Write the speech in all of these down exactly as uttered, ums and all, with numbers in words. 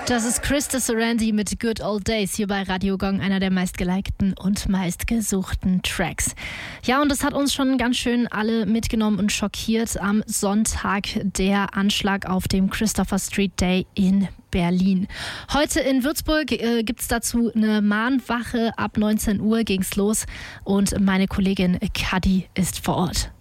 Das ist Krista Sorandi mit Good Old Days hier bei Radio Gong, einer der meistgelikten und meistgesuchten Tracks. Ja, und das hat uns schon ganz schön alle mitgenommen und schockiert. Am Sonntag der Anschlag auf dem Christopher Street Day in Berlin. Heute in Würzburg äh, gibt es dazu eine Mahnwache. Ab neunzehn Uhr ging's los und meine Kollegin Kadi ist vor Ort.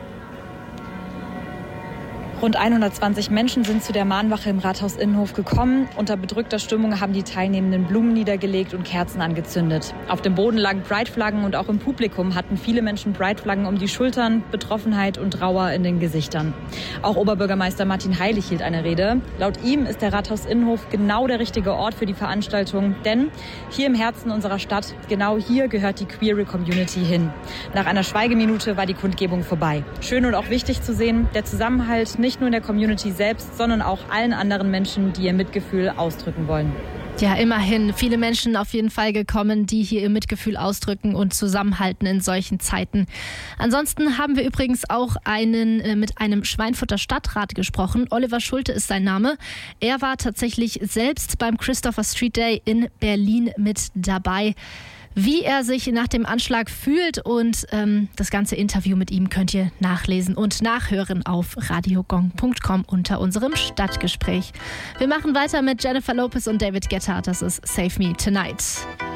Rund hundertzwanzig Menschen sind zu der Mahnwache im Rathaus-Innenhof gekommen. Unter bedrückter Stimmung haben die Teilnehmenden Blumen niedergelegt und Kerzen angezündet. Auf dem Boden lagen Pride-Flaggen und auch im Publikum hatten viele Menschen Pride-Flaggen um die Schultern, Betroffenheit und Trauer in den Gesichtern. Auch Oberbürgermeister Martin Heilig hielt eine Rede. Laut ihm ist der Rathaus-Innenhof genau der richtige Ort für die Veranstaltung, denn hier im Herzen unserer Stadt, genau hier gehört die queere Community hin. Nach einer Schweigeminute war die Kundgebung vorbei. Schön und auch wichtig zu sehen, der Zusammenhalt nicht Nicht nur in der Community selbst, sondern auch allen anderen Menschen, die ihr Mitgefühl ausdrücken wollen. Ja, immerhin viele Menschen auf jeden Fall gekommen, die hier ihr Mitgefühl ausdrücken und zusammenhalten in solchen Zeiten. Ansonsten haben wir übrigens auch einen äh, mit einem Schweinfurter Stadtrat gesprochen. Oliver Schulte ist sein Name. Er war tatsächlich selbst beim Christopher Street Day in Berlin mit dabei. Wie er sich nach dem Anschlag fühlt und ähm, das ganze Interview mit ihm könnt ihr nachlesen und nachhören auf radiogong punkt com unter unserem Stadtgespräch. Wir machen weiter mit Jennifer Lopez und David Guetta. Das ist Save Me Tonight.